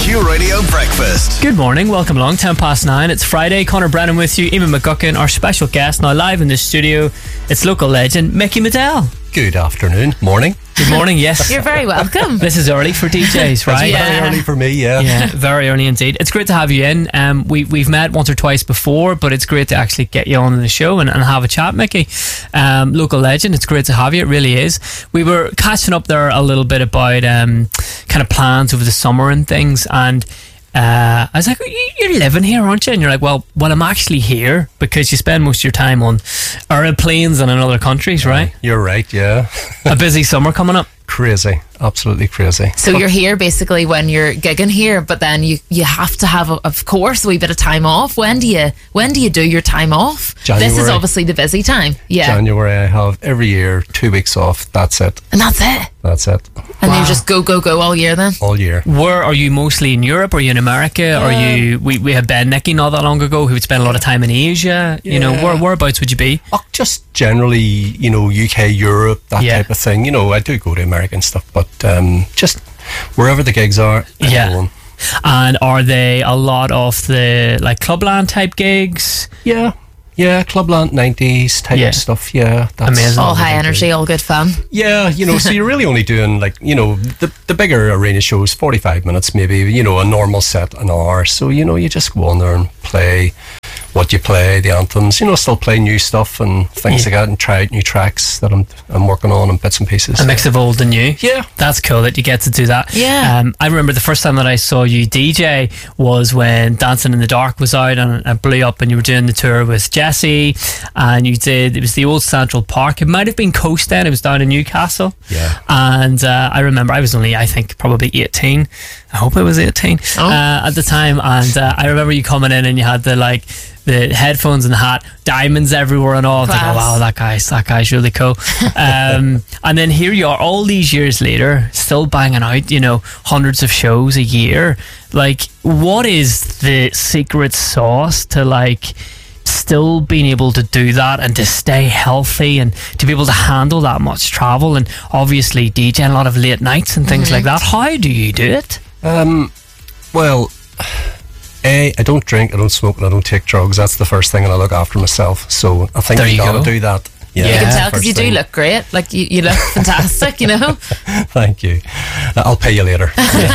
Q Radio Breakfast. Good morning, welcome along, 9:10. It's Friday, Conor Brennan with you, Eamon McGuckin, our special guest, now live in the studio. It's local legend, Mickey Medell. Good afternoon, morning. Good morning, yes. You're very welcome. This is early for DJs, right? Very early for me, yeah. Yeah, very early indeed. It's great to have you in. We've met once or twice before, but it's great to actually get you on the show and have a chat, Mickey. Local legend, it's great to have you, it really is. We were catching up there a little bit about kind of plans over the summer and things, and I was like, you're living here, aren't you? And you're like, well, I'm actually here because you spend most of your time on aeroplanes and in other countries, right? You're right, yeah. A busy summer coming up. Crazy, absolutely crazy. So you're here basically when you're gigging here, but then you have to have, of course, a wee bit of time off. When do you do your time off? January. This is obviously the busy time. Yeah. January, I have every year 2 weeks off. That's it. And that's it. That's it. And you just go all year then? All year. Where are you mostly in Europe? Are you in America? Are you? We had Ben Nicky not that long ago who would spend a lot of time in Asia. Yeah. You know, whereabouts would you be? Oh, just generally, UK, Europe, that type of thing. You know, I do go to American stuff, but just wherever the gigs are, I'm going. And are they a lot of the like Clubland type gigs? Yeah, Clubland 90s type stuff, that's amazing. All high energy, all good fun. Yeah, so you're really only doing the bigger arena shows, 45 minutes maybe, a normal set an hour. So, you just go on there and play what you play, the anthems, still play new stuff and things like that, and try out new tracks that I'm working on and bits and pieces. A mix of old and new. Yeah. That's cool that you get to do that. Yeah. I remember the first time that I saw you DJ was when Dancing in the Dark was out and it blew up, and you were doing the tour with Jesse, and it was the old Central Park. It might have been Coast then, it was down in Newcastle. Yeah. And I remember I was only, I think, probably 18. I hope I was 18 at the time. And I remember you coming in and you had the headphones and the hat, diamonds everywhere and all. I was like, oh wow, that guy's really cool. And then here you are all these years later, still banging out, hundreds of shows a year. Like, what is the secret sauce to still being able to do that and to stay healthy and to be able to handle that much travel and obviously DJing a lot of late nights and things like that? How do you do it? Well, I don't drink, I don't smoke, and I don't take drugs. That's the first thing, and I look after myself. So I think you got to do that. Yeah. You can tell because you do look great. Like you look fantastic, Thank you. I'll pay you later.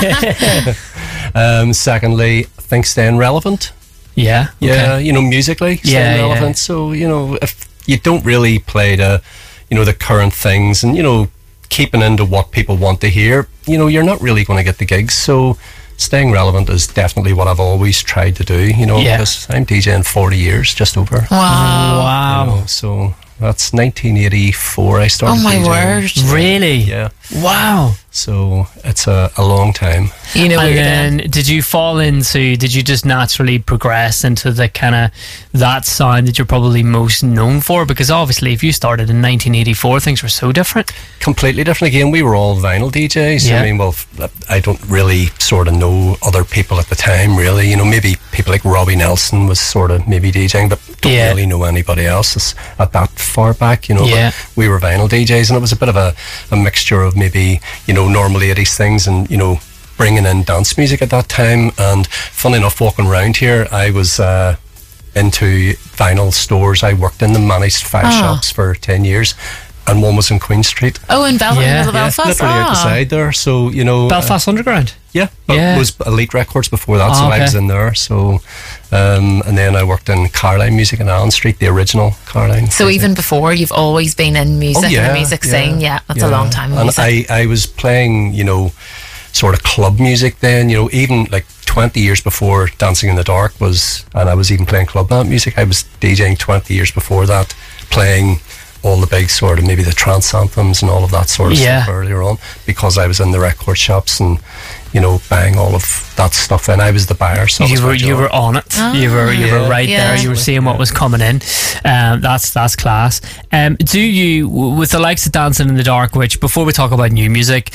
Secondly, I think staying relevant. Yeah. Okay. Musically staying relevant. So, if you don't really play the current things and, keeping into what people want to hear, you're not really going to get the gigs. So staying relevant is definitely what I've always tried to do, because I'm DJing 40 years, just over. Wow. So that's 1984 I started DJing. Oh my word. Really? Yeah. Wow. So it's a long time. And then did you just naturally progress into the kind of that sound that you're probably most known for? Because obviously if you started in 1984, things were so different. Completely different. Again, we were all vinyl DJs. Yeah. I mean, I don't really sort of know other people at the time, really. Maybe people like Robbie Nelson was sort of maybe DJing, but don't really know anybody else at that far back, But we were vinyl DJs, and it was a bit of a mixture of maybe, normal 80s things and, bringing in dance music at that time. And funny enough, walking around here, I was into vinyl stores. I worked in them, managed 5 shops for 10 years, and one was in Queen Street. Oh, in Belfast? Literally out the side there. So, Belfast Underground? Yeah, it was Elite Records before that, so I was in there. So, and then I worked in Caroline Music in Allen Street, the original Caroline. So even before, you've always been in music and the music scene. Yeah, that's a long time. And I was playing, sort of club music then, even like 20 years before Dancing in the Dark was, and I was even playing club band music. I was DJing 20 years before that, playing all the big sort of maybe the trance anthems and all of that sort of stuff earlier on, because I was in the record shops and buying all of that stuff in. I was the buyer, so you were on it. You were right there. You were seeing what was coming in. That's class. Do you, with the likes of Dancing in the Dark, which before we talk about new music,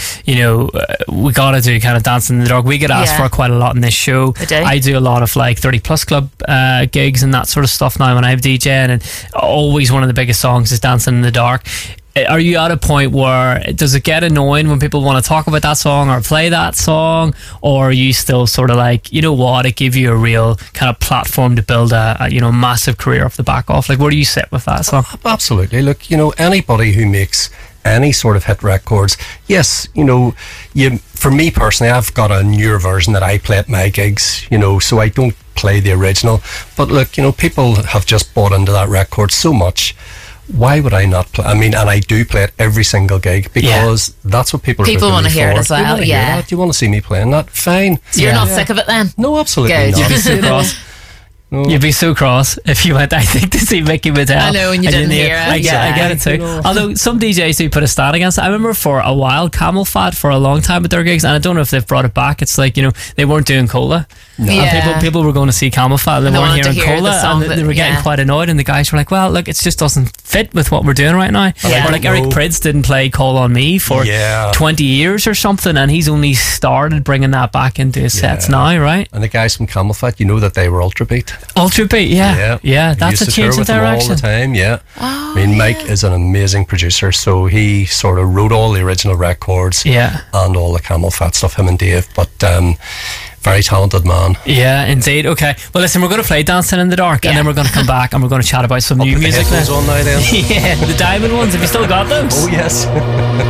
we gotta do kind of Dancing in the Dark. We get asked for quite a lot in this show. I do a lot of 30 plus club gigs and that sort of stuff now when I'm DJing, and always one of the biggest songs is Dancing in the Dark. are you at a point where does it get annoying when people want to talk about that song or play that song, or are you still sort of like, you know what, it gave you a real kind of platform to build a massive career off the back of? Like, where do you sit with that song? Absolutely. Look, anybody who makes any sort of hit records, yes, for me personally, I've got a newer version that I play at my gigs, so I don't play the original. But look, people have just bought into that record so much. Why would I not play? I mean, and I do play it every single gig because that's what people want to hear it as well. Do you want to see me playing that? Fine. So you're not sick of it then? No, absolutely Good. not. You'd be so cross. No. You'd be so cross if you went, I think, to see Mickey Mattel. I know, and you didn't hear it. I get it too. Although some DJs do put a stand against it. I remember for a while Camel Fat for a long time at their gigs, and I don't know if they've brought it back. It's like, they weren't doing Cola. No. And people were going to see Camel Fat, they weren't hearing Cola, and they were getting quite annoyed, and the guys were like, well, look, it just doesn't fit with what we're doing right now. Or like Eric Prydz didn't play Call on Me for 20 years or something, and he's only started bringing that back into his sets now, right? And the guys from Camel Fat, that they were Ultra Beat. Yeah, that's a change in direction. All the time, I mean, Mike is an amazing producer, so he sort of wrote all the original records, and all the Camel Fat stuff, him and Dave. But very talented man. Yeah, indeed. Okay, well, listen, we're going to play Dancing in the Dark, and then we're going to come back and we're going to chat about some new music. On now, then. Yeah, the diamond ones. Have you still got those? Oh yes.